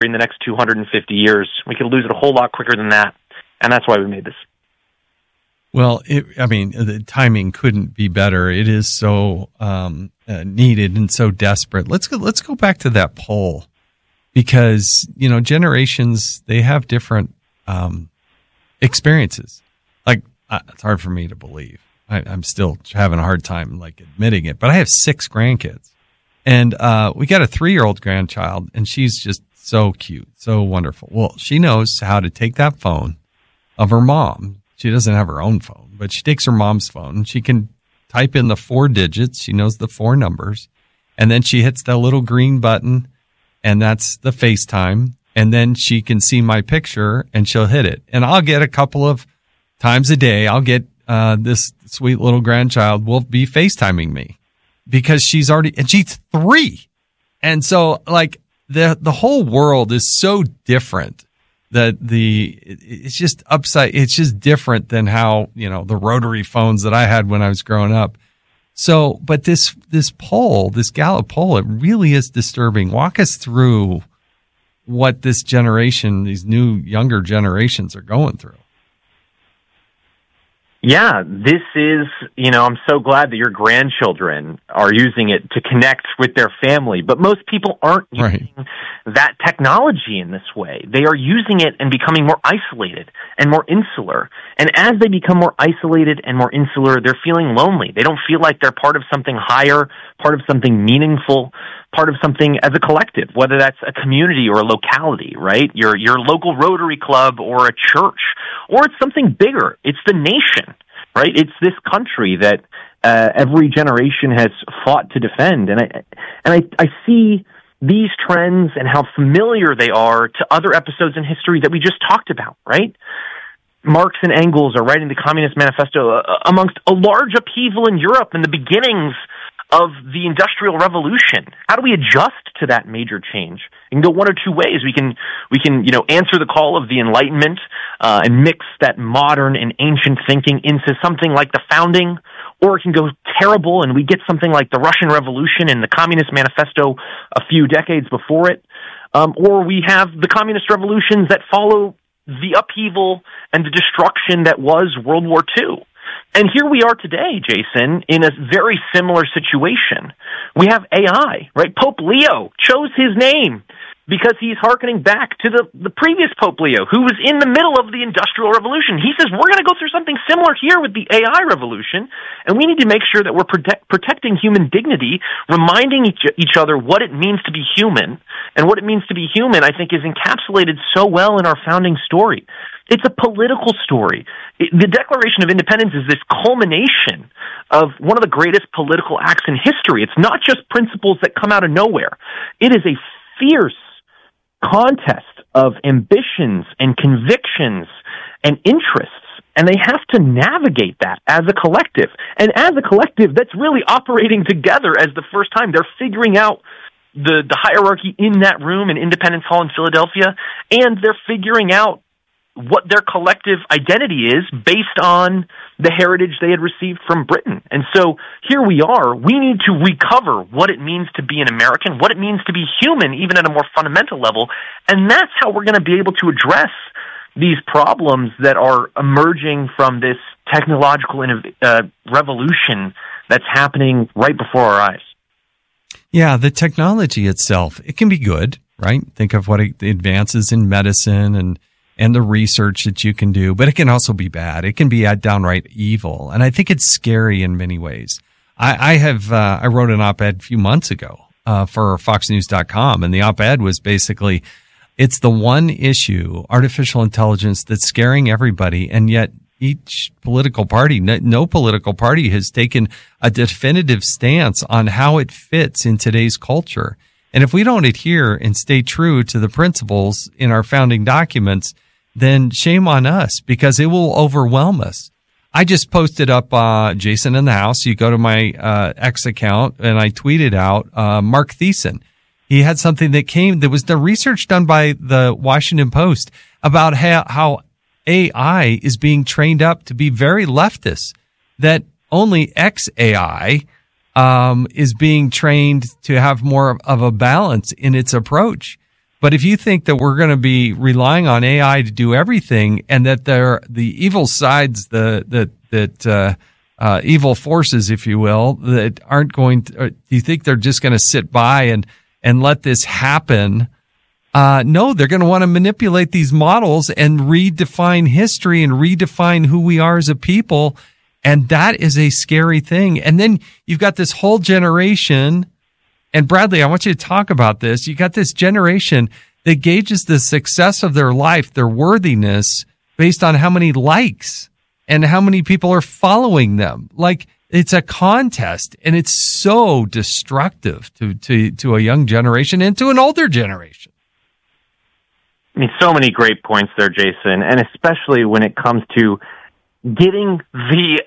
in the next 250 years. We could lose it a whole lot quicker than that, and that's why we made this. Well, the timing couldn't be better. It is so needed and so desperate. Let's go back to that poll, because generations, they have different experiences. Like, it's hard for me to believe. I'm still having a hard time admitting it, but I have 6 grandkids, and we got a 3-year-old grandchild, and she's just so cute, so wonderful. Well, she knows how to take that phone of her mom. She doesn't have her own phone, but she takes her mom's phone, and she can type in the 4 digits. She knows the 4 numbers, and then she hits the little green button, and that's the FaceTime, and then she can see my picture, and she'll hit it. And I'll get a couple of times a day, I'll get this sweet little grandchild will be FaceTiming me, because she's 3. And so the whole world is so different that it's just it's just different than how, the rotary phones that I had when I was growing up. So, but this poll, this Gallup poll, it really is disturbing. Walk us through what this generation, these new younger generations are going through. Yeah, this is, I'm so glad that your grandchildren are using it to connect with their family, but most people aren't using that technology in this way. They are using it and becoming more isolated and more insular. And as they become more isolated and more insular, they're feeling lonely. They don't feel like they're part of something higher, part of something meaningful, part of something as a collective, whether that's a community or a locality, right? Your local Rotary Club or a church, or it's something bigger. It's the nation, right? It's this country that every generation has fought to defend. And I see these trends and how familiar they are to other episodes in history that we just talked about, right? Marx and Engels are writing the Communist Manifesto amongst a large upheaval in Europe and the beginnings of the Industrial Revolution. How do we adjust to that major change? It can go one or two ways. We can answer the call of the Enlightenment and mix that modern and ancient thinking into something like the founding, or it can go terrible and we get something like the Russian Revolution and the Communist Manifesto a few decades before it, or we have the communist revolutions that follow the upheaval and the destruction that was World War II. And here we are today, Jason, in a very similar situation. We have AI, right? Pope Leo chose his name because he's hearkening back to the previous Pope Leo, who was in the middle of the Industrial Revolution. He says, we're going to go through something similar here with the AI revolution, and we need to make sure that we're protecting human dignity, reminding each other what it means to be human. And what it means to be human, I think, is encapsulated so well in our founding story. It's a political story. The Declaration of Independence is this culmination of one of the greatest political acts in history. It's not just principles that come out of nowhere. It is a fierce contest of ambitions and convictions and interests, and they have to navigate that as a collective. And as a collective, that's really operating together as the first time. They're figuring out the hierarchy in that room in Independence Hall in Philadelphia, and they're figuring out what their collective identity is based on the heritage they had received from Britain. And so here we are. We need to recover what it means to be an American, what it means to be human, even at a more fundamental level. And that's how we're going to be able to address these problems that are emerging from this technological revolution that's happening right before our eyes. Yeah, the technology itself, it can be good, right? Think of what the advances in medicine and the research that you can do, but it can also be bad. It can be downright evil. And I think it's scary in many ways. I wrote an op-ed a few months ago for FoxNews.com, and the op-ed was basically, it's the one issue, artificial intelligence, that's scaring everybody, and yet each political party, no political party has taken a definitive stance on how it fits in today's culture. And if we don't adhere and stay true to the principles in our founding documents, then shame on us, because it will overwhelm us. I just posted up Jason in the House. You go to my X account, and I tweeted out Mark Thiessen. He had something that was the research done by the Washington Post about how AI is being trained up to be very leftist, that only XAI is being trained to have more of a balance in its approach. But if you think that we're going to be relying on AI to do everything, and that the evil sides, evil forces, if you will, that aren't going to, do you think they're just going to sit by and let this happen? No, they're going to want to manipulate these models and redefine history and redefine who we are as a people. And that is a scary thing. And then you've got this whole generation. And Bradley, I want you to talk about this. You got this generation that gauges the success of their life, their worthiness, based on how many likes and how many people are following them. Like, it's a contest, and it's so destructive to a young generation and to an older generation. I mean, so many great points there, Jason, and especially when it comes to getting the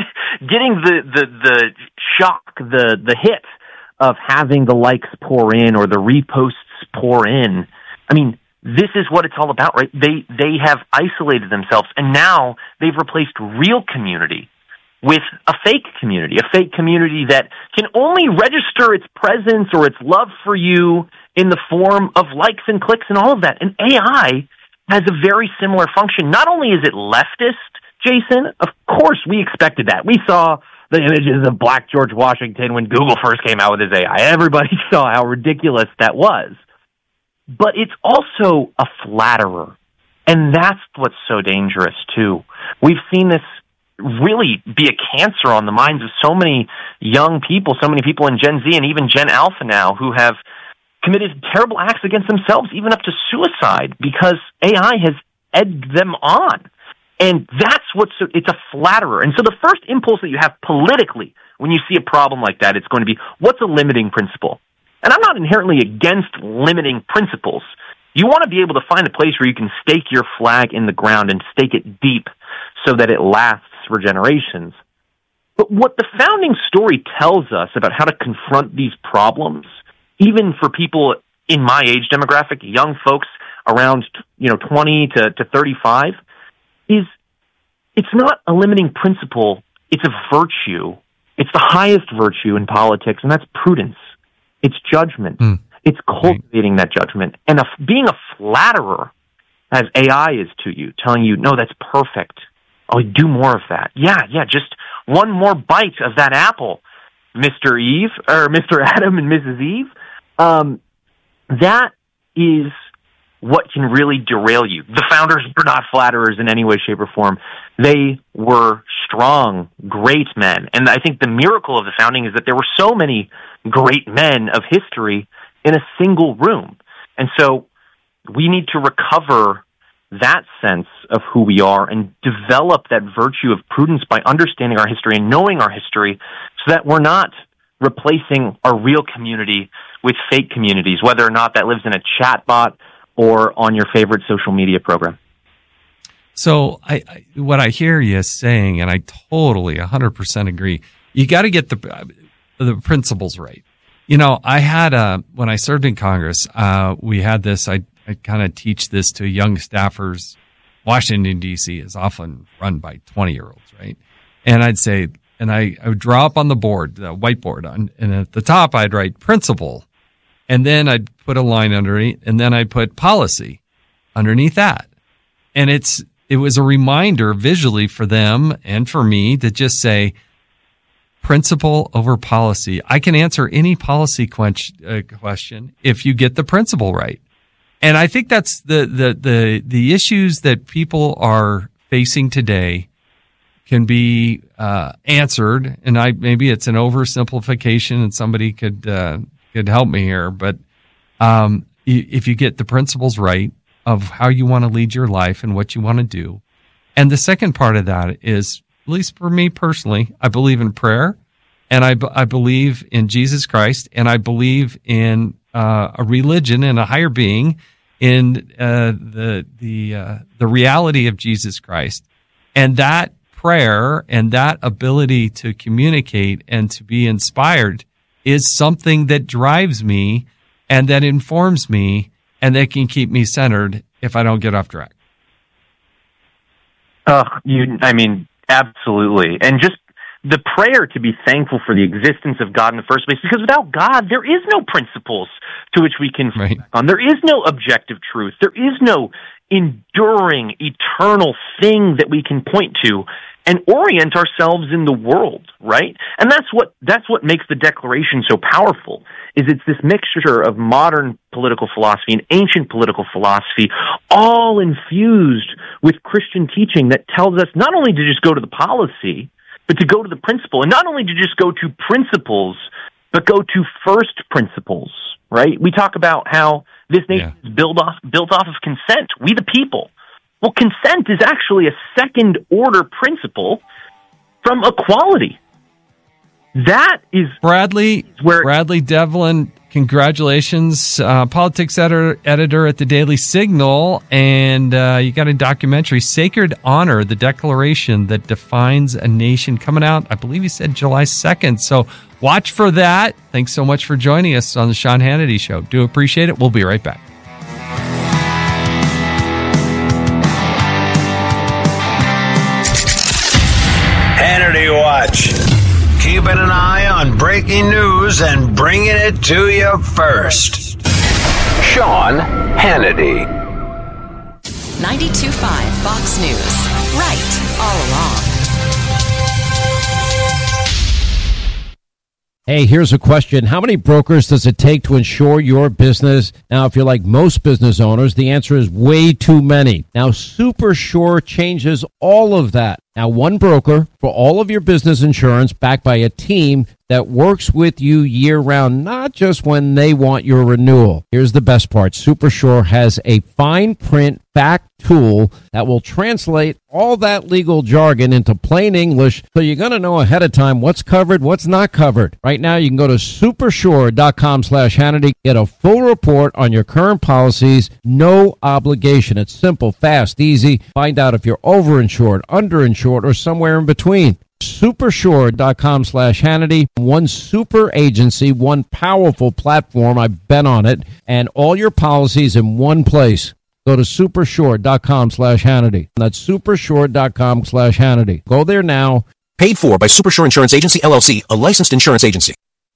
the shock, the hit of having the likes pour in or the reposts pour in. I mean, this is what it's all about, right? They have isolated themselves, and now they've replaced real community with a fake community that can only register its presence or its love for you in the form of likes and clicks and all of that. And AI has a very similar function. Not only is it leftist, Jason, of course we expected that. We saw the images of Black George Washington when Google first came out with his AI. Everybody saw how ridiculous that was. But it's also a flatterer. And that's what's so dangerous, too. We've seen this really be a cancer on the minds of so many young people, so many people in Gen Z and even Gen Alpha now who have committed terrible acts against themselves, even up to suicide, because AI has egged them on. And that's it's a flatterer. And so the first impulse that you have politically when you see a problem like that, it's going to be, what's a limiting principle? And I'm not inherently against limiting principles. You want to be able to find a place where you can stake your flag in the ground and stake it deep so that it lasts for generations. But what the founding story tells us about how to confront these problems, even for people in my age demographic, young folks around 20 to 35, is it's not a limiting principle, it's a virtue. It's the highest virtue in politics, and that's prudence. It's judgment. It's cultivating that judgment. And being a flatterer, as AI is to you, telling you, no, that's perfect. Oh, do more of that. Yeah, just one more bite of that apple, Mr. Adam and Mrs. Eve. That is what can really derail you. The founders were not flatterers in any way, shape, or form. They were strong, great men. And I think the miracle of the founding is that there were so many great men of history in a single room. And so we need to recover that sense of who we are and develop that virtue of prudence by understanding our history and knowing our history so that we're not replacing our real community with fake communities, whether or not that lives in a chatbot or on your favorite social media program. So what I hear you saying, and I totally 100% agree, you got to get the principles right. I had when I served in Congress, we had this, I kind of teach this to young staffers. Washington, D.C. is often run by 20-year-olds, right? And I'd say, and I would draw up on the board, the whiteboard, and at the top I'd write principle, and then I'd put a line underneath, and then I'd put policy underneath that. And it was a reminder visually for them and for me to just say, principle over policy. I can answer any policy question if you get the principle right. And I think that's the issues that people are facing today can be answered. And maybe it's an oversimplification, and somebody could help me here. But if you get the principles right of how you want to lead your life and what you want to do, and the second part of that is, at least for me personally, I believe in prayer, and I believe in Jesus Christ, and I believe in a religion and a higher being, in the reality of Jesus Christ, and that prayer and that ability to communicate and to be inspired is something that drives me and that informs me and that can keep me centered if I don't get off track. Absolutely. And just the prayer to be thankful for the existence of God in the first place, because without God, there is no principles to which we can fall back on. There is no objective truth. There is no enduring, eternal thing that we can point to and orient ourselves in the world, right? And that's what makes the Declaration so powerful, is it's this mixture of modern political philosophy and ancient political philosophy, all infused with Christian teaching that tells us not only to just go to the policy, but to go to the principle, and not only to just go to principles, but go to first principles, right? We talk about how this nation is built off of consent, we the people. Well, consent is actually a second-order principle from equality. That is Bradley Devlin. Congratulations, politics editor at the Daily Signal, and you got a documentary, Sacred Honor: The Declaration That Defines a Nation, coming out, I believe you said July 2nd. So watch for that. Thanks so much for joining us on the Sean Hannity Show. Do appreciate it. We'll be right back. Watch. Keeping an eye on breaking news and bringing it to you first. Sean Hannity. 92.5 Fox News. Right all along. Hey, here's a question. How many brokers does it take to insure your business? Now, if you're like most business owners, the answer is way too many. Now, SuperSure changes all of that. Now, one broker for all of your business insurance, backed by a team that works with you year-round, not just when they want your renewal. Here's the best part. SuperSure has a fine print fact tool that will translate all that legal jargon into plain English, so you're going to know ahead of time what's covered, what's not covered. Right now, you can go to supersure.com/Hannity, get a full report on your current policies, no obligation. It's simple, fast, easy. Find out if you're overinsured, underinsured, or somewhere in between. Supersure.com/Hannity. One super agency, one powerful platform. I've been on it, and all your policies in one place. Go to supersure.com/Hannity. That's supersure.com/Hannity. Go there now. Paid for by Supersure Insurance Agency, LLC, a licensed insurance agency.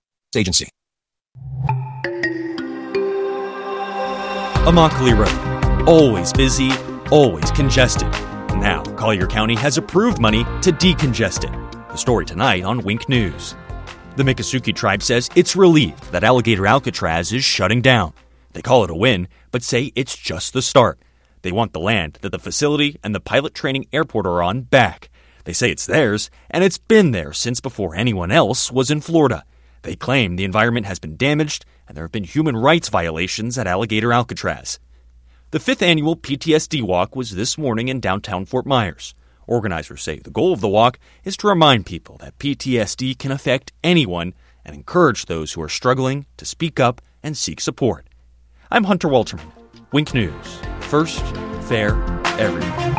Immokalee Road. Always busy, always congested. Now, Collier County has approved money to decongest it. The story tonight on Wink News. The Miccosukee tribe says it's relieved that Alligator Alcatraz is shutting down. They call it a win, but say it's just the start. They want the land that the facility and the pilot training airport are on back. They say it's theirs, and it's been there since before anyone else was in Florida. They claim the environment has been damaged, and there have been human rights violations at Alligator Alcatraz. The 5th annual PTSD Walk was this morning in downtown Fort Myers. Organizers say the goal of the walk is to remind people that PTSD can affect anyone and encourage those who are struggling to speak up and seek support. I'm Hunter Walterman. Wink News. First, fair, everywhere.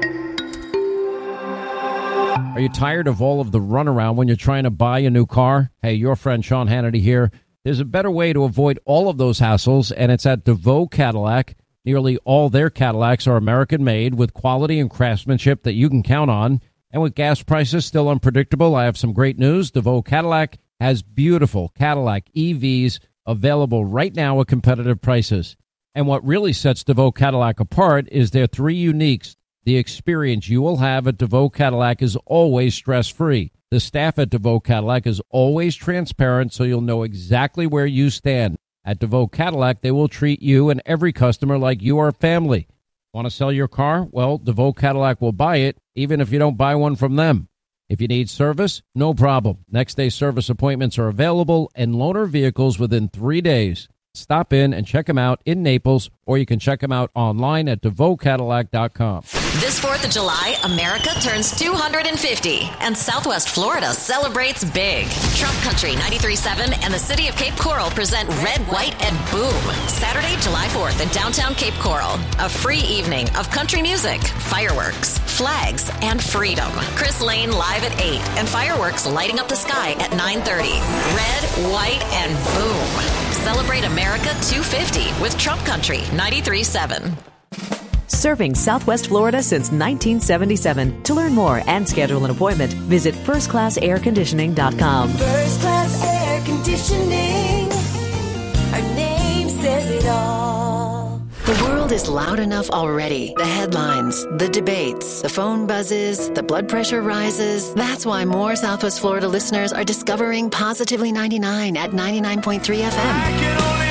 Are you tired of all of the runaround when you're trying to buy a new car? Hey, your friend Sean Hannity here. There's a better way to avoid all of those hassles, and it's at DeVoe Cadillac. Nearly all their Cadillacs are American-made with quality and craftsmanship that you can count on. And with gas prices still unpredictable, I have some great news. DeVoe Cadillac has beautiful Cadillac EVs available right now at competitive prices. And what really sets DeVoe Cadillac apart is their 3 uniques. The experience you will have at DeVoe Cadillac is always stress-free. The staff at DeVoe Cadillac is always transparent, so you'll know exactly where you stand. At DeVoe Cadillac, they will treat you and every customer like you are family. Want to sell your car? Well, DeVoe Cadillac will buy it, even if you don't buy one from them. If you need service, no problem. Next-day service appointments are available and loaner vehicles within 3 days. Stop in and check them out in Naples, or you can check them out online at DeVoeCadillac.com. This 4th of July, America turns 250, and Southwest Florida celebrates big. Trump Country 93.7 and the City of Cape Coral present Red, White, and Boom. Saturday, July 4th in downtown Cape Coral. A free evening of country music, fireworks, flags, and freedom. Chris Lane live at 8 and fireworks lighting up the sky at 9:30. Red, White, and Boom. Celebrate America 250 with Trump Country 93.7. Serving Southwest Florida since 1977. To learn more and schedule an appointment, visit firstclassairconditioning.com. First Class Air Conditioning. Our name says it all. The world is loud enough already. The headlines, the debates, the phone buzzes, the blood pressure rises. That's why more Southwest Florida listeners are discovering Positively 99 at 99.3 FM. I can only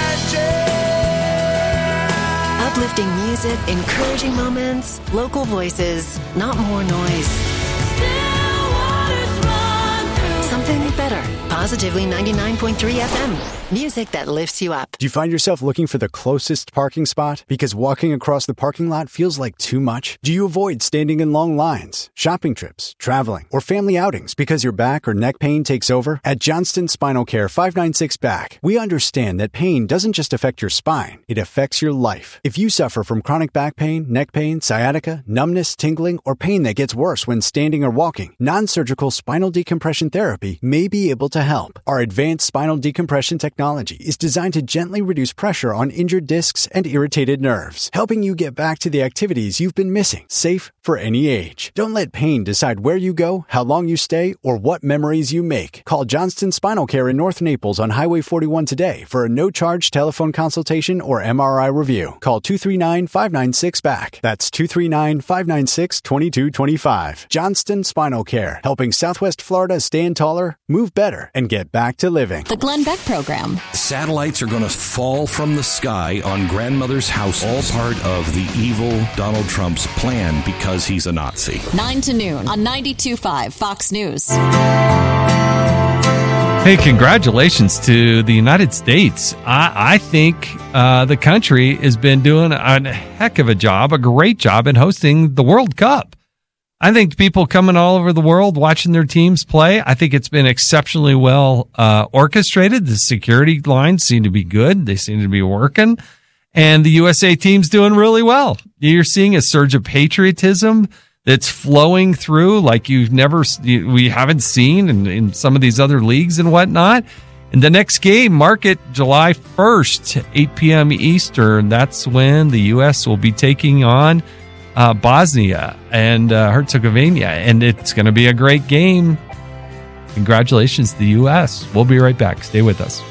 imagine. Uplifting music, encouraging moments, local voices, not more noise. Still waters run through. Something better. Positively 99.3 FM. Music that lifts you up. Do you find yourself looking for the closest parking spot? Because walking across the parking lot feels like too much? Do you avoid standing in long lines, shopping trips, traveling, or family outings because your back or neck pain takes over? At Johnston Spinal Care 596 Back, we understand that pain doesn't just affect your spine, it affects your life. If you suffer from chronic back pain, neck pain, sciatica, numbness, tingling, or pain that gets worse when standing or walking, non-surgical spinal decompression therapy may be able to help. Our advanced spinal decompression technology is designed to gently reduce pressure on injured discs and irritated nerves, helping you get back to the activities you've been missing, safe for any age. Don't let pain decide where you go, how long you stay, or what memories you make. Call Johnston Spinal Care in North Naples on Highway 41 today for a no-charge telephone consultation or MRI review. Call 239-596-BACK. That's 239-596-2225. Johnston Spinal Care, helping Southwest Florida stand taller, move better, and get back to living. The Glenn Beck Program. Satellites are going to fall from the sky on grandmother's house, all part of the evil Donald Trump's plan because he's a Nazi. 9 to noon on 92.5 Fox News. Hey, congratulations to the United States. I think the country has been doing a heck of a job, a great job in hosting the World Cup. I think people coming all over the world watching their teams play, I think it's been exceptionally well orchestrated. The security lines seem to be good. They seem to be working. And the USA team's doing really well. You're seeing a surge of patriotism that's flowing through like we haven't seen in some of these other leagues and whatnot. And the next game, mark it July 1st, 8 p.m. Eastern. That's when the U.S. will be taking on Bosnia and Herzegovina, and it's going to be a great game. Congratulations to the U.S. We'll be right back. Stay with us.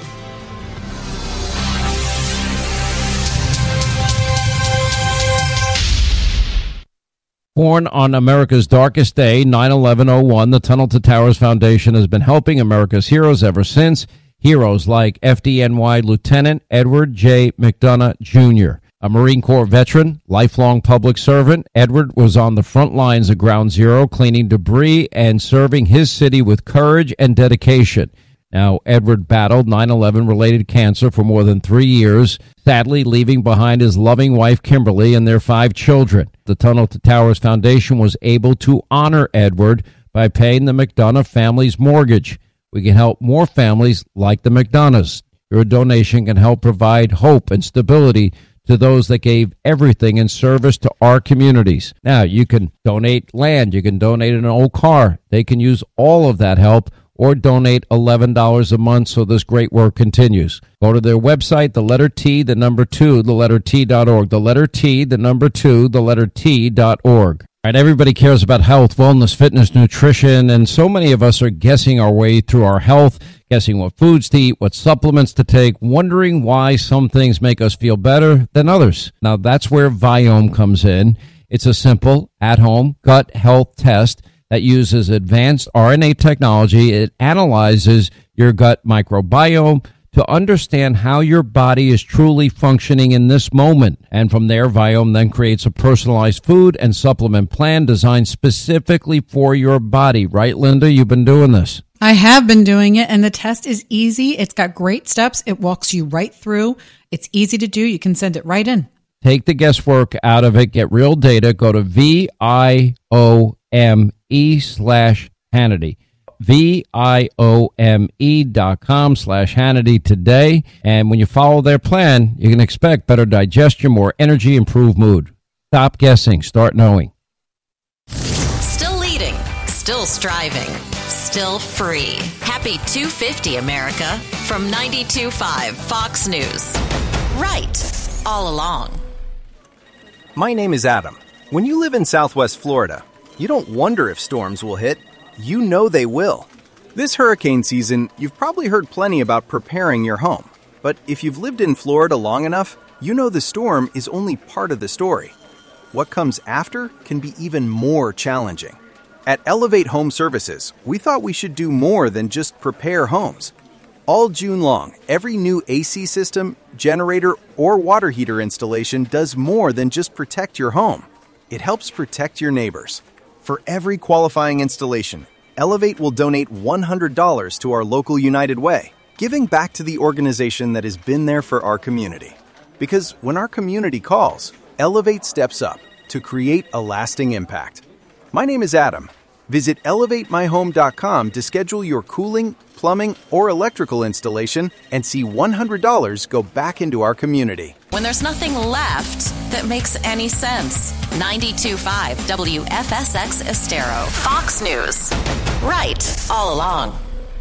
Born on America's darkest day, 9/11/01, the Tunnel to Towers Foundation has been helping America's heroes ever since. Heroes like FDNY Lieutenant Edward J. McDonough, Jr., a Marine Corps veteran, lifelong public servant. Edward was on the front lines of Ground Zero, cleaning debris and serving his city with courage and dedication. Now, Edward battled 9/11-related cancer for more than 3 years, sadly leaving behind his loving wife, Kimberly, and their 5 children. The Tunnel to Towers Foundation was able to honor Edward by paying the McDonough family's mortgage. We can help more families like the McDonoughs. Your donation can help provide hope and stability to those that gave everything in service to our communities. Now, you can donate land. You can donate an old car. They can use all of that help or donate $11 a month so this great work continues. Go to their website, the letter T, the number 2, the letter T.org. The letter T, the number 2, the letter T.org. All right, everybody cares about health, wellness, fitness, nutrition, and so many of us are guessing our way through our health, guessing what foods to eat, what supplements to take, wondering why some things make us feel better than others. Now, that's where Viome comes in. It's a simple, at-home gut health test that uses advanced RNA technology. It analyzes your gut microbiome to understand how your body is truly functioning in this moment. And from there, Viome then creates a personalized food and supplement plan designed specifically for your body. Right, Linda? You've been doing this. I have been doing it, and the test is easy. It's got great steps. It walks you right through. It's easy to do. You can send it right in. Take the guesswork out of it. Get real data. Go to VIOME/Hannity. VIOME.com/Hannity today. And when you follow their plan, you can expect better digestion, more energy, improved mood. Stop guessing. Start knowing. Still leading. Still striving. Still free. Happy 250, America. From 92.5 Fox News. Right. All along. My name is Adam. When you live in Southwest Florida, you don't wonder if storms will hit. You know they will. This hurricane season, you've probably heard plenty about preparing your home. But if you've lived in Florida long enough, you know the storm is only part of the story. What comes after can be even more challenging. At Elevate Home Services, we thought we should do more than just prepare homes. All June long, every new AC system, generator, or water heater installation does more than just protect your home. It helps protect your neighbors. For every qualifying installation, Elevate will donate $100 to our local United Way, giving back to the organization that has been there for our community. Because when our community calls, Elevate steps up to create a lasting impact. My name is Adam. Visit elevatemyhome.com to schedule your cooling, plumbing, or electrical installation and see $100 go back into our community. When there's nothing left that makes any sense. 92.5 WFSX Estero. Fox News. Right all along.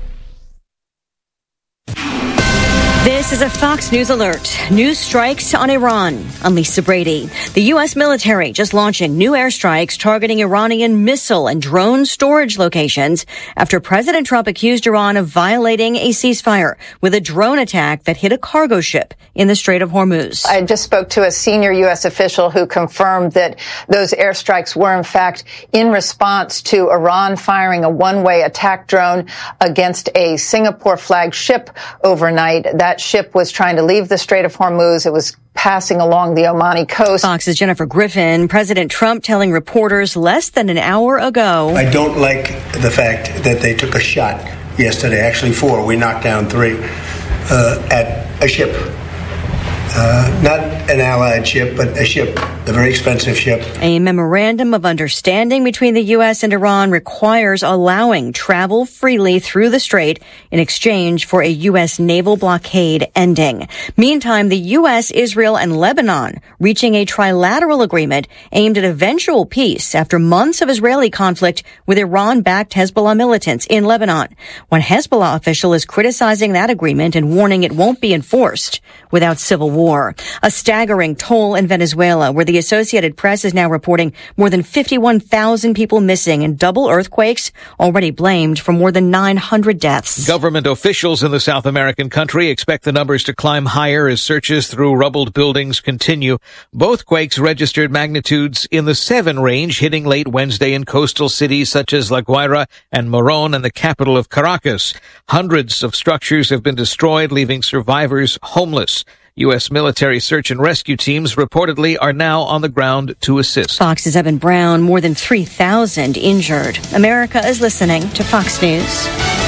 This is a Fox News alert. New strikes on Iran. I'm Lisa Brady. The U.S. military just launching new airstrikes targeting Iranian missile and drone storage locations after President Trump accused Iran of violating a ceasefire with a drone attack that hit a cargo ship in the Strait of Hormuz. I just spoke to a senior U.S. official who confirmed that those airstrikes were, in fact, in response to Iran firing a one-way attack drone against a Singapore-flagged ship overnight. That ship was trying to leave the Strait of Hormuz. It was passing along the Omani coast. Fox's Jennifer Griffin. President Trump telling reporters less than an hour ago. I don't like the fact that they took a shot yesterday, actually 4. We knocked down 3 at a ship. Not an allied ship, but a ship, a very expensive ship. A memorandum of understanding between the U.S. and Iran requires allowing travel freely through the strait in exchange for a U.S. naval blockade ending. Meantime, the U.S., Israel, and Lebanon reaching a trilateral agreement aimed at eventual peace after months of Israeli conflict with Iran-backed Hezbollah militants in Lebanon. One Hezbollah official is criticizing that agreement and warning it won't be enforced without civil war. A staggering toll in Venezuela, where the Associated Press is now reporting more than 51,000 people missing in double earthquakes, already blamed for more than 900 deaths. Government officials in the South American country expect the numbers to climb higher as searches through rubbled buildings continue. Both quakes registered magnitudes in the 7 range, hitting late Wednesday in coastal cities such as La Guaira and Morón and the capital of Caracas. Hundreds of structures have been destroyed, leaving survivors homeless. U.S. military search and rescue teams reportedly are now on the ground to assist. Fox's Evan Brown, more than 3,000 injured. America is listening to Fox News.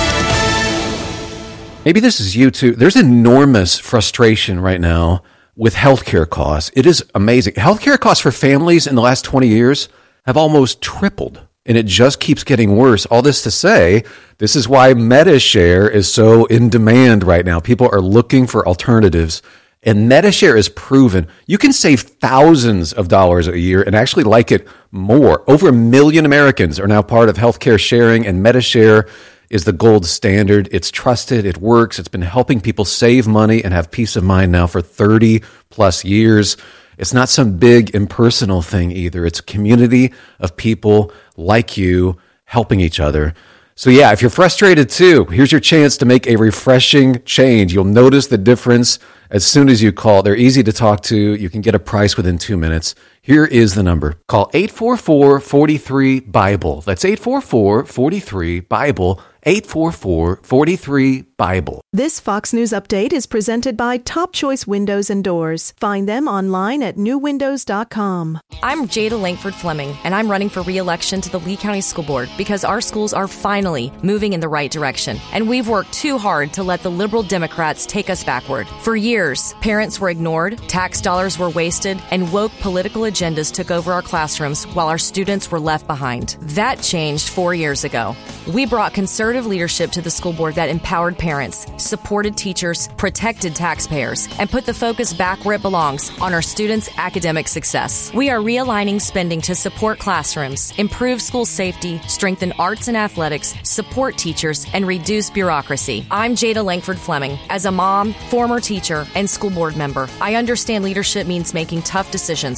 Maybe this is you too. There's enormous frustration right now with healthcare costs. It is amazing. Healthcare costs for families in the last 20 years have almost tripled, and it just keeps getting worse. All this to say, this is why MediShare is so in demand right now. People are looking for alternatives. And MediShare is proven you can save thousands of dollars a year and actually like it more. Over 1 million Americans are now part of healthcare sharing, and MediShare is the gold standard. It's trusted. It works. It's been helping people save money and have peace of mind now for 30 plus years. It's not some big impersonal thing either. It's a community of people like you helping each other. So yeah, if you're frustrated too, here's your chance to make a refreshing change. You'll notice the difference as soon as you call. They're easy to talk to. You can get a price within 2 minutes. Here is the number. Call 844-43-BIBLE. That's 844-43-BIBLE. 844-43-BIBLE. This Fox News update is presented by Top Choice Windows and Doors. Find them online at newwindows.com. I'm Jada Langford Fleming, and I'm running for re-election to the Lee County School Board because our schools are finally moving in the right direction. And we've worked too hard to let the liberal Democrats take us backward. For years, parents were ignored, tax dollars were wasted, and woke political agendas took over our classrooms while our students were left behind. That changed 4 years ago. We brought conservative leadership to the school board that empowered parents, supported teachers, protected taxpayers, and put the focus back where it belongs, on our students' academic success. We are realigning spending to support classrooms, improve school safety, strengthen arts and athletics, support teachers, and reduce bureaucracy. I'm Jada Langford Fleming. As a mom, former teacher, and school board member, I understand leadership means making tough decisions, solving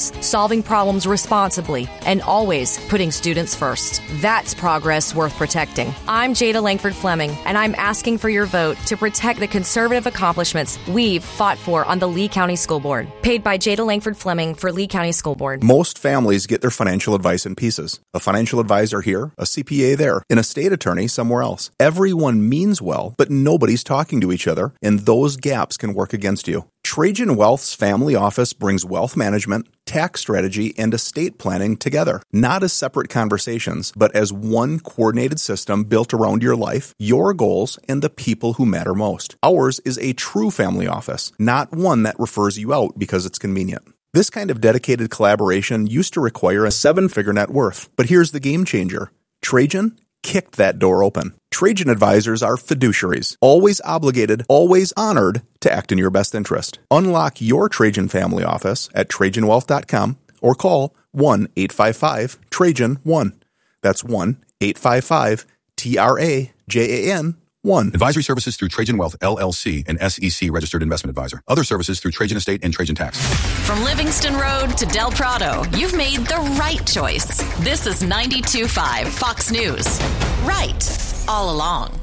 solving problems responsibly, and always putting students first. That's progress worth protecting. I'm Jada Langford Fleming, and I'm asking for your vote to protect the conservative accomplishments we've fought for on the Lee County School Board. Paid by Jada Langford Fleming for Lee County School Board. Most families get their financial advice in pieces. A financial advisor here, a CPA there, an estate attorney somewhere else. Everyone means well, but nobody's talking to each other, and those gaps can work against you. Trajan Wealth's family office brings wealth management, tax strategy, and estate planning together, not as separate conversations, but as one coordinated system built around your life, your goals, and the people who matter most. Ours is a true family office, not one that refers you out because it's convenient. This kind of dedicated collaboration used to require a 7-figure net worth, but here's the game changer. Trajan kicked that door open. Trajan advisors are fiduciaries, always obligated, always honored to act in your best interest. Unlock your Trajan family office at TrajanWealth.com or call 1-855-TRAJAN-1. That's 1-855-TRAJAN-1. Advisory services through Trajan Wealth, LLC, an SEC registered investment advisor. Other services through Trajan Estate and Trajan Tax. From Livingston Road to Del Prado, you've made the right choice. This is 92.5 Fox News. Right all along.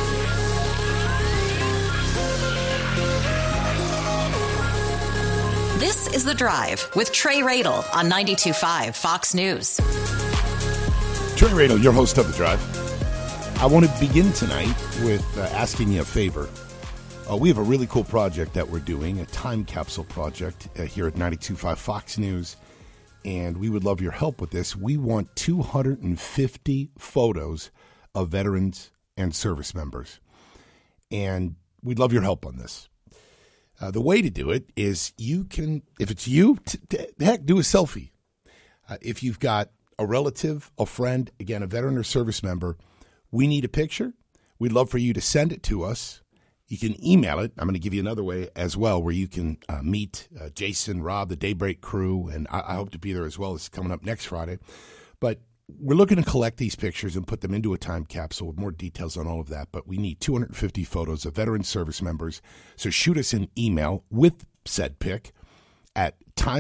This is The Drive with Trey Radel on 92.5 Fox News. Trey Radel, your host of The Drive. I want to begin tonight with asking you a favor. We have a really cool project that we're doing, a time capsule project here at 92.5 Fox News, and we would love your help with this. We want 250 photos of veterans and service members, and we'd love your help on this. The way to do it is you can, if it's you, heck, do a selfie. If you've got a relative, a friend, again, a veteran or service member, we need a picture. We'd love for you to send it to us. You can email it. I'm going to give you another way as well where you can meet Jason, Rob, the Daybreak crew, and I hope to be there as well. It's coming up next Friday. But we're looking to collect these pictures and put them into a time capsule with more details on all of that. But we need 250 photos of veteran service members. So shoot us an email with said pic at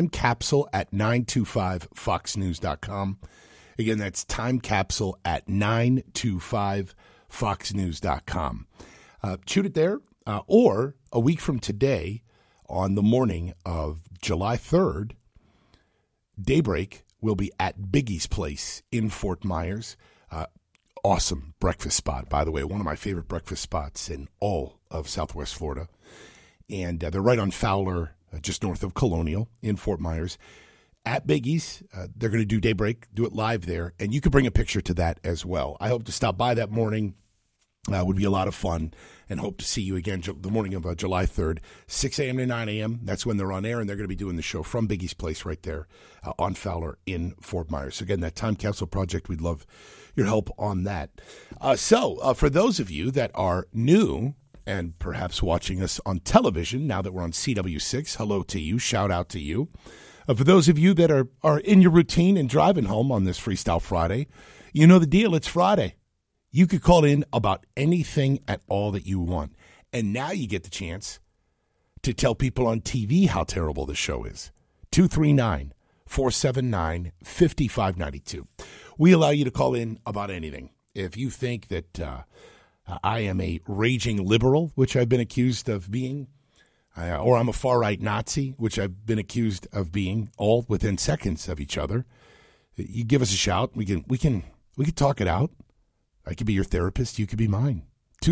timecapsule@925foxnews.com. Again, that's timecapsule@925foxnews.com. Shoot it there, or a week from today, on the morning of July 3rd, Daybreak will be at Biggie's Place in Fort Myers. Awesome breakfast spot, by the way, one of my favorite breakfast spots in all of Southwest Florida. And they're right on Fowler, just north of Colonial in Fort Myers. At Biggie's, they're going to do Daybreak, do it live there, and you can bring a picture to that as well. I hope to stop by that morning. Would be a lot of fun, and hope to see you again the morning of July 3rd, 6 a.m. to 9 a.m. That's when they're on air, and they're going to be doing the show from Biggie's Place right there on Fowler in Fort Myers. So again, that Time Capsule Project, we'd love your help on that. So for those of you that are new and perhaps watching us on television, now that we're on CW6, hello to you, shout out to you. For those of you that are in your routine and driving home on this Freestyle Friday, you know the deal, it's Friday. You could call in about anything at all that you want. And now you get the chance to tell people on TV how terrible the show is. 239-479-5592. We allow you to call in about anything. If you think that I am a raging liberal, which I've been accused of being, or I'm a far-right Nazi, which I've been accused of being, all within seconds of each other, you give us a shout. We can talk it out. I could be your therapist. You could be mine.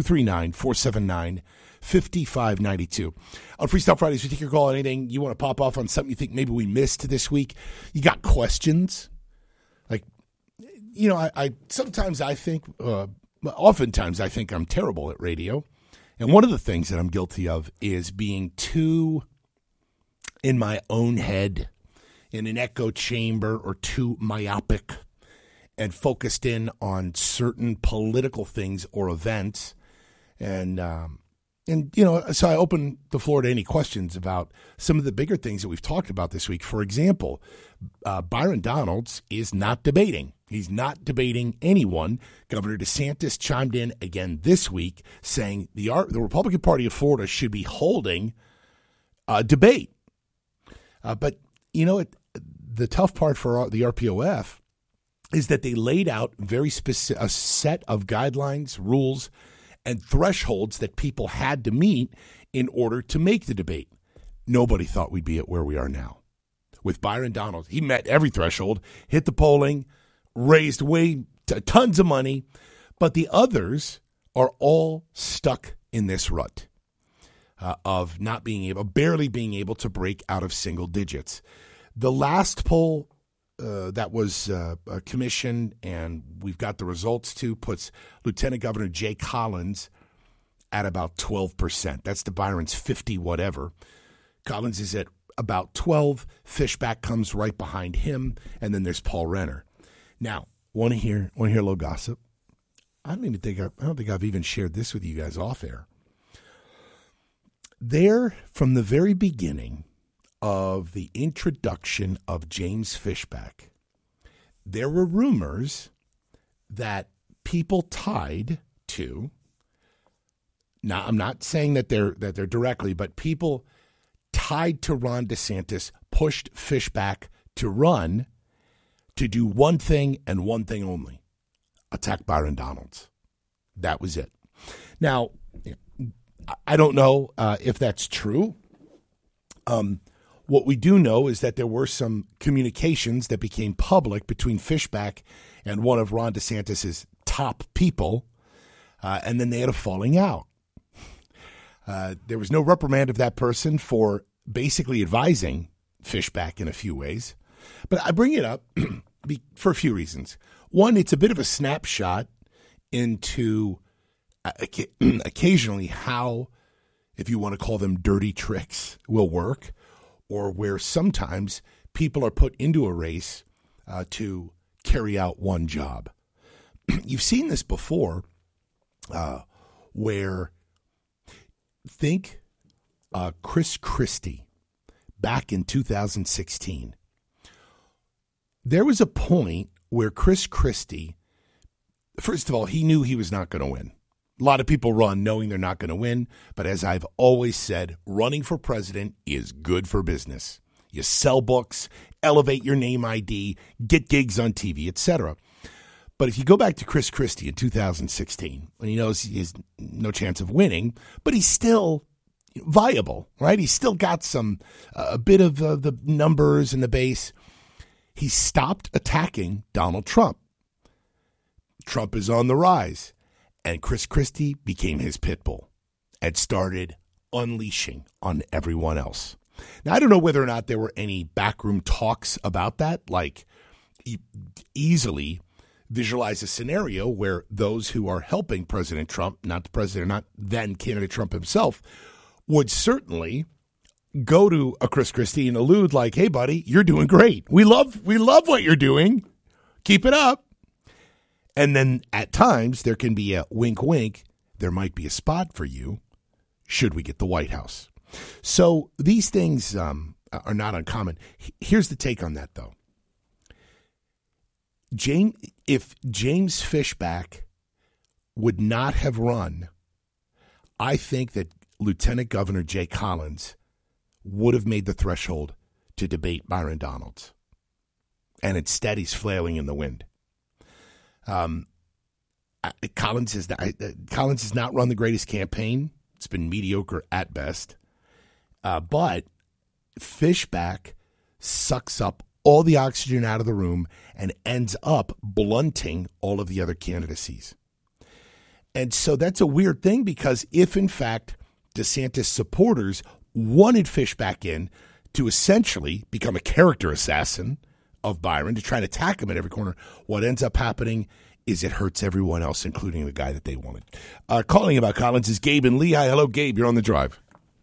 239-479-5592. On Freestyle Fridays, we take your call on anything. You want to pop off on something you think maybe we missed this week. You got questions? Like, you know, oftentimes I think I'm terrible at radio. And one of the things that I'm guilty of is being too in my own head, in an echo chamber, or too myopic and focused in on certain political things or events. And you know, so I open the floor to any questions about some of the bigger things that we've talked about this week. For example, Byron Donalds is not debating. He's not debating anyone. Governor DeSantis chimed in again this week saying the Republican Party of Florida should be holding a debate. But, you know, the tough part for the RPOF is that they laid out very specific a set of guidelines, rules, and thresholds that people had to meet in order to make the debate. Nobody thought we'd be at where we are now. With Byron Donalds, he met every threshold, hit the polling, raised tons of money, but the others are all stuck in this rut of barely being able to break out of single digits. The last poll that was commissioned, and we've got the results to, puts Lieutenant Governor Jay Collins at about 12%. That's to Byron's 50 whatever. Collins is at about 12. Fishback comes right behind him, and then there's Paul Renner. Now, want to hear a little gossip? I don't think I've even shared this with you guys off air. There, from the very beginning of the introduction of James Fishback, there were rumors that people tied to. Now, I'm not saying that they're directly, but people tied to Ron DeSantis pushed Fishback to run to do one thing and one thing only: attack Byron Donalds. That was it. Now, I don't know if that's true. What we do know is that there were some communications that became public between Fishback and one of Ron DeSantis' top people, and then they had a falling out. There was no reprimand of that person for basically advising Fishback in a few ways. But I bring it up for a few reasons. One, it's a bit of a snapshot into occasionally how, if you want to call them dirty tricks, will work, or where sometimes people are put into a race to carry out one job. You've seen this before where think Chris Christie back in 2016. There was a point where Chris Christie, first of all, he knew he was not going to win. A lot of people run knowing they're not going to win, but as I've always said, running for president is good for business. You sell books, elevate your name ID, get gigs on TV, etc. But if you go back to Chris Christie in 2016, when he knows he has no chance of winning, but he's still viable, right? He's still got a bit of the numbers and the base. He stopped attacking Donald Trump. Trump is on the rise. And Chris Christie became his pit bull and started unleashing on everyone else. Now, I don't know whether or not there were any backroom talks about that, like easily visualize a scenario where those who are helping President Trump, not the president, not then candidate Trump himself, would certainly go to a Chris Christie and allude like, hey, buddy, you're doing great. We love what you're doing. Keep it up. And then at times there can be a wink, wink. There might be a spot for you should we get the White House. So these things are not uncommon. Here's the take on that, though. If James Fishback would not have run, I think that Lieutenant Governor Jay Collins would have made the threshold to debate Byron Donalds. And instead he's flailing in the wind. Collins has not run the greatest campaign. It's been mediocre at best. But Fishback sucks up all the oxygen out of the room and ends up blunting all of the other candidacies. And so that's a weird thing, because if, in fact, DeSantis supporters wanted Fishback in to essentially become a character assassin of Byron, to try to attack him at every corner, what ends up happening is it hurts everyone else, including the guy that they wanted. Calling about Collins is Gabe in Lehigh. Hello, Gabe. You're on the drive.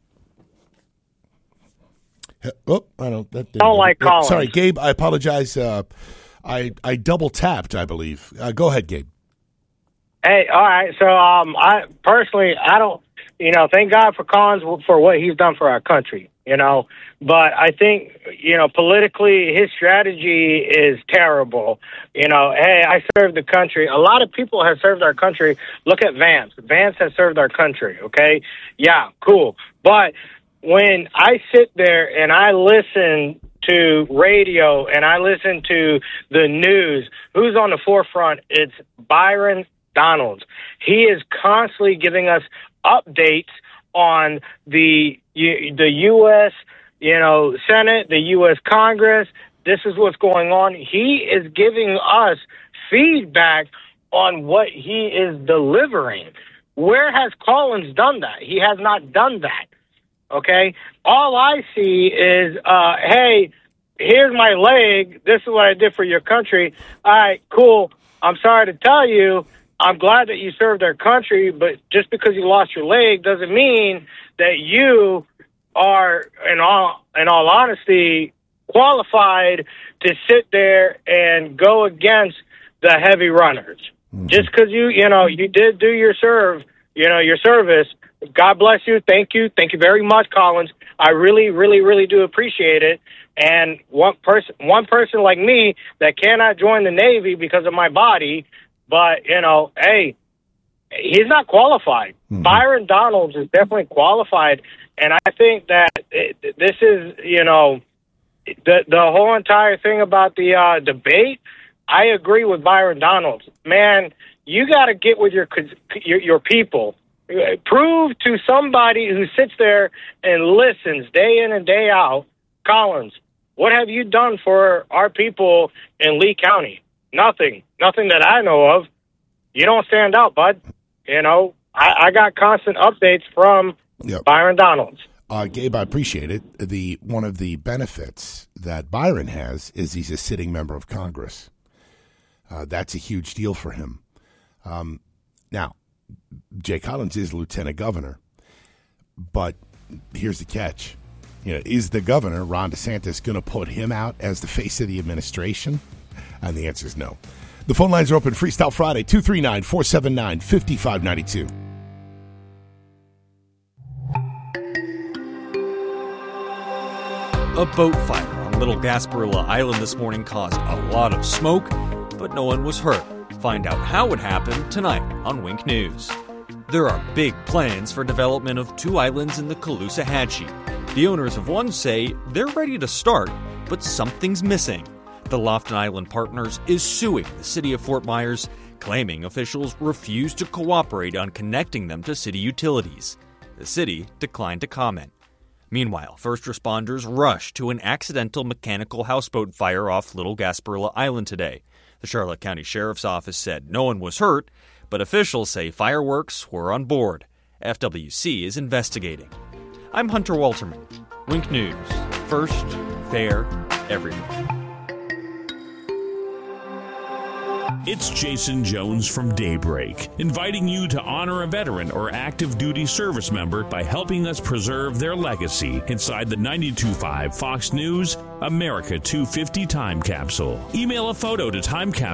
Oh, I don't. Don't like Collins. Sorry, Gabe. I apologize. I double tapped, I believe. Go ahead, Gabe. Hey, all right. So, I personally, I don't. Thank God for Collins for what he's done for our country. But I think, politically, his strategy is terrible. Hey, I served the country. A lot of people have served our country. Look at Vance. Vance has served our country, okay? Yeah, cool. But when I sit there and I listen to radio and I listen to the news, who's on the forefront? It's Byron Donalds. He is constantly giving us updates on the U.S., Senate, the U.S. Congress. This is what's going on. He is giving us feedback on what he is delivering. Where has Collins done that? He has not done that. Okay? All I see is, hey, here's my leg. This is what I did for your country. All right, cool. I'm sorry to tell you, I'm glad that you served our country, but just because you lost your leg doesn't mean that you are, in all honesty, qualified to sit there and go against the heavy runners. Mm-hmm. Just because you did do your your service. God bless you. Thank you very much, Collins. I really, really, really do appreciate it. And one person like me that cannot join the Navy because of my body, but hey, he's not qualified. Mm-hmm. Byron Donalds is definitely qualified, and I think that this is the whole entire thing about the debate. I agree with Byron Donalds. Man, you got to get with your people. Prove to somebody who sits there and listens day in and day out, Collins, what have you done for our people in Lee County? Nothing that I know of. You don't stand out, bud. I got constant updates from Byron Donalds. Gabe, I appreciate it. One of the benefits that Byron has is he's a sitting member of Congress. That's a huge deal for him. Now, Jay Collins is lieutenant governor, but here's the catch. Is the governor, Ron DeSantis, going to put him out as the face of the administration? And the answer is no. The phone lines are open. Freestyle Friday, 239-479-5592. A boat fire on Little Gasparilla Island this morning caused a lot of smoke, but no one was hurt. Find out how it happened tonight on Wink News. There are big plans for development of 2 islands in the Caloosahatchee. The owners of one say they're ready to start, but something's missing. The Lofton Island Partners is suing the city of Fort Myers, claiming officials refused to cooperate on connecting them to city utilities. The city declined to comment. Meanwhile, first responders rushed to an accidental mechanical houseboat fire off Little Gasparilla Island today. The Charlotte County Sheriff's Office said no one was hurt, but officials say fireworks were on board. FWC is investigating. I'm Hunter Walterman. Wink News. First, fair, everywhere. It's Jason Jones from Daybreak, inviting you to honor a veteran or active duty service member by helping us preserve their legacy inside the 92.5 Fox News America 250 Time Capsule. Email a photo to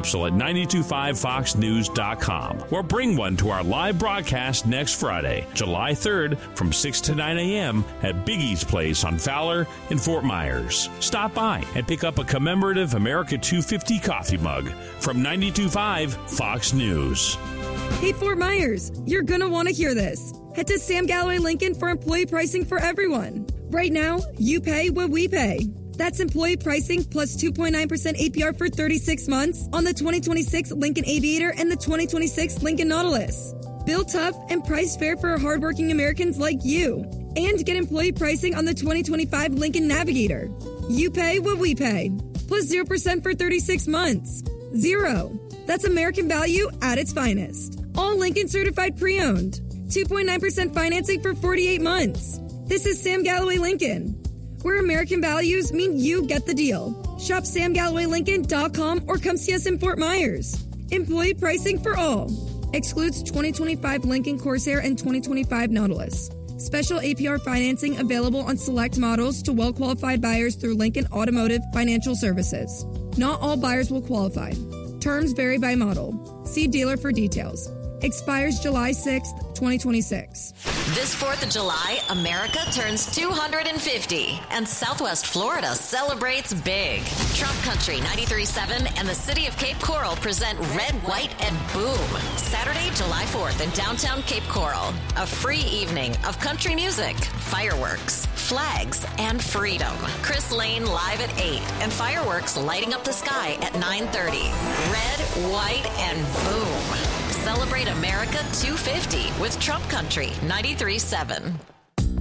timecapsule@925foxnews.com or bring one to our live broadcast next Friday, July 3rd from 6 to 9 a.m. at Biggie's Place on Fowler in Fort Myers. Stop by and pick up a commemorative America 250 coffee mug from 92.5 Fox News. Hey, Fort Myers, you're going to want to hear this. Head to Sam Galloway Lincoln for employee pricing for everyone. Right now, you pay what we pay. That's employee pricing plus 2.9% APR for 36 months on the 2026 Lincoln Aviator and the 2026 Lincoln Nautilus. Built tough and priced fair for hardworking Americans like you. And get employee pricing on the 2025 Lincoln Navigator. You pay what we pay. Plus 0% for 36 months. 0. That's American value at its finest. All Lincoln certified pre-owned. 2.9% financing for 48 months. This is Sam Galloway Lincoln, where American values mean you get the deal. Shop samgallowaylincoln.com or come see us in Fort Myers. Employee pricing for all. Excludes 2025 Lincoln Corsair and 2025 Nautilus. Special APR financing available on select models to well-qualified buyers through Lincoln Automotive Financial Services. Not all buyers will qualify. Terms vary by model. See dealer for details. Expires July 6th, 2026. This 4th of July, America turns 250, and Southwest Florida celebrates big. Trump Country 93.7 and the City of Cape Coral present Red, White, and Boom. Saturday, July 4th in downtown Cape Coral. A free evening of country music, fireworks, flags, and freedom. Chris Lane live at 8 and fireworks lighting up the sky at 9:30. Red, White, and Boom. Celebrate America 250 with Trump Country 93.7.